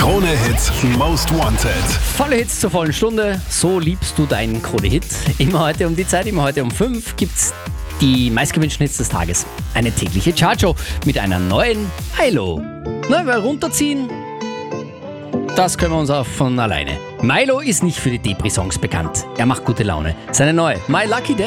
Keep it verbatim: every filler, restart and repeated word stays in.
Krone-Hit Most Wanted. Volle Hits zur vollen Stunde. So liebst du deinen Krone-Hit. Immer heute um die Zeit, immer heute um fünf gibt's die meistgewünschten Hits des Tages. Eine tägliche Chartshow mit einer neuen Milo. Na, weil runterziehen, das können wir uns auch von alleine. Milo ist nicht für die Depri-Songs bekannt. Er macht gute Laune. Seine neue My Lucky Day.